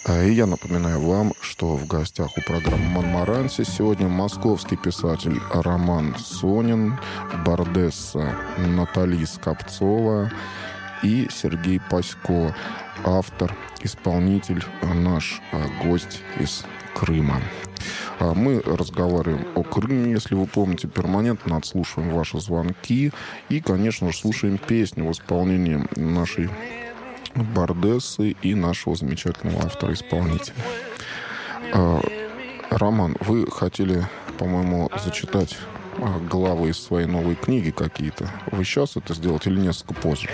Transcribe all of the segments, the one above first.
И я напоминаю вам, что в гостях у программы «Монмаранси» сегодня московский писатель Роман Сонин, бардесса Натали Скопцова и Сергей Пасько, автор, исполнитель, наш гость из Крыма. Мы разговариваем о Крыме, если вы помните, перманентно отслушиваем ваши звонки и, конечно же, слушаем песни в исполнении нашей бардессы и нашего замечательного автора-исполнителя. Роман, вы хотели, по-моему, зачитать главы из своей новой книги какие-то. Вы сейчас это сделаете или несколько позже?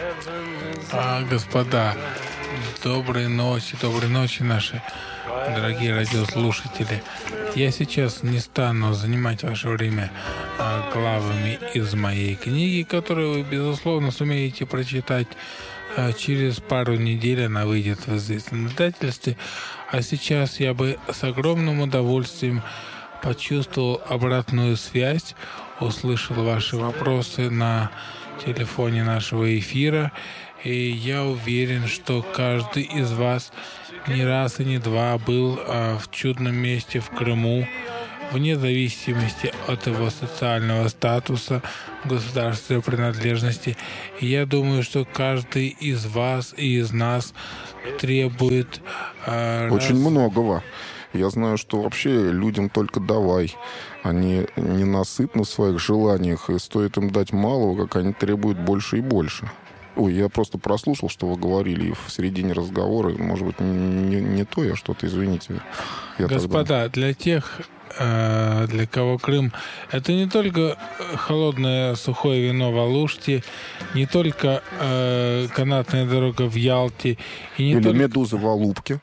Господа, доброй ночи, наши дорогие радиослушатели. Я сейчас не стану занимать ваше время главами из моей книги, которую вы, безусловно, сумеете прочитать. Через пару недель она выйдет в известном издательстве. А сейчас я бы с огромным удовольствием почувствовал обратную связь, услышал ваши вопросы на телефоне нашего эфира. И я уверен, что каждый из вас не раз и не два был в чудном месте в Крыму, вне зависимости от его социального статуса, государственной принадлежности. И я думаю, что каждый из вас и из нас требует... Очень многого. Я знаю, что вообще людям только давай. Они ненасытны в своих желаниях, и стоит им дать малого, как они требуют больше и больше. Ой, я просто прослушал, что вы говорили в середине разговора. Может быть, не то я что-то, извините. Господа, для тех, для кого Крым — это не только холодное сухое вино в Алуште, не только канатная дорога в Ялте, и не или только... медузы в Алупке.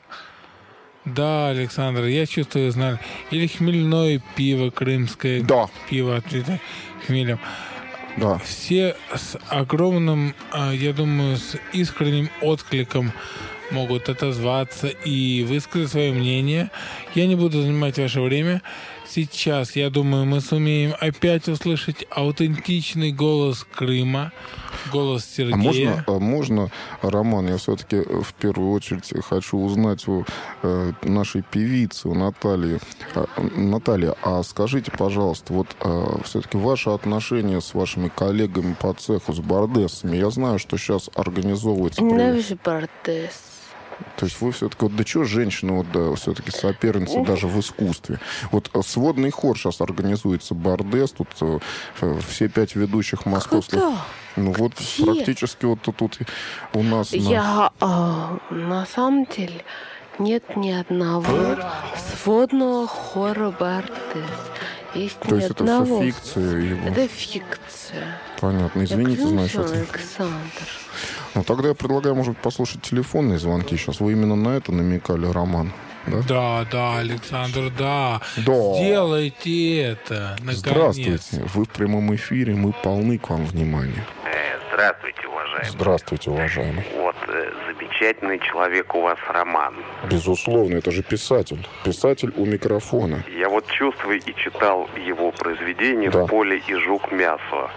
Да, Александр, я чувствую, знаю. Или хмельное пиво крымское. Да. Пиво открытое хмелем. Да. Все с огромным, я думаю, с искренним откликом могут отозваться и высказать свое мнение. Я не буду занимать ваше время. Сейчас, я думаю, мы сумеем опять услышать аутентичный голос Крыма, голос Сергея. Можно, Роман, я все-таки в первую очередь хочу узнать у нашей певицы, у Натальи. Наталья, а скажите, пожалуйста, вот все-таки ваши отношения с вашими коллегами по цеху, с бардессами, я знаю, что сейчас организовывается... Ненавижу бардесс. То есть вы все-таки, вот, да что женщины, вот, да, все-таки соперницы даже в искусстве. Вот сводный хор сейчас организуется бардесс, тут все 5 ведущих московских... Куда? Ну вот Где? практически вот тут у нас... На самом деле нет ни одного сводного хора бардесс. Есть То ни есть одного. это все фикция? Это фикция. Понятно. Извините, Я значит. клянусь, Александр. Ну, тогда я предлагаю, может быть, послушать телефонные звонки сейчас. Вы именно на это намекали, Роман? Да? Да, Александр, да. Да. Сделайте это, наконец. Здравствуйте. Вы в прямом эфире. Мы полны к вам внимания. Здравствуйте, уважаемый. Здравствуйте, уважаемый. Вот замечательный человек у вас, Роман. Безусловно, это же писатель. Писатель у микрофона. Я вот чувствую и читал его произведение Да. «В поле и жук мясо».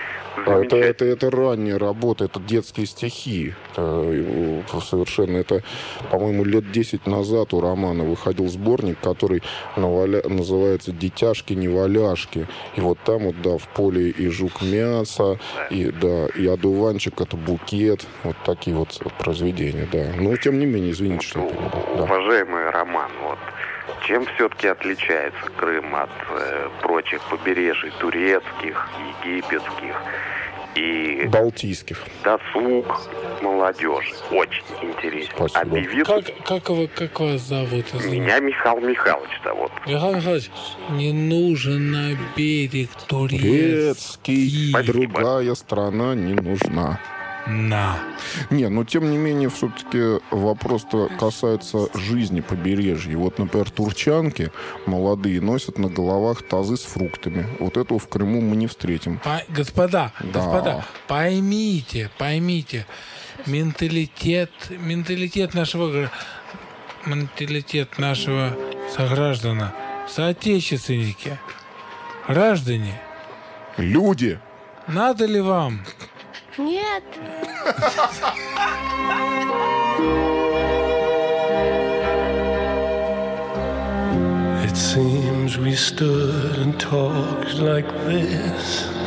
Это ранняя работа, это детские стихи. Совершенно. Это, по-моему, лет 10 назад у Романа выходил сборник, который называется «Детяшки-неваляшки». И вот там вот, да, в поле и жук мясо, и одуванчик — это букет. Вот такие вот произведения, да. Но, тем не менее, извините, что это... Да. Уважаемый Роман, вот чем все-таки отличается Крым от прочих побережий турецких, египетских и Балтийских. досуг молодежи? Очень интересно. Спасибо. А певица... Как вас зовут? Меня Михаил Михайлович зовут. Михаил Михайлович, не нужен на берег Турецкий. турецкий. Другая страна не нужна. На. Не, но тем не менее, все-таки вопрос-то касается жизни побережья. И вот, например, турчанки молодые носят на головах тазы с фруктами. Вот этого в Крыму мы не встретим. Господа, Да. поймите, менталитет нашего сограждана, соотечественники, граждане. Люди! Надо ли вам? Нет. It seems we stood and talked like this